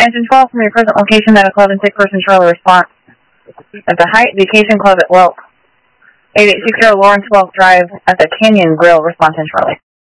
Engine 12 from your present location at 11-6 Charlie response. At the Hyatt Vacation Club at Welk. 8860 Lawrenceville Drive at the Canyon Grill response in Charlie.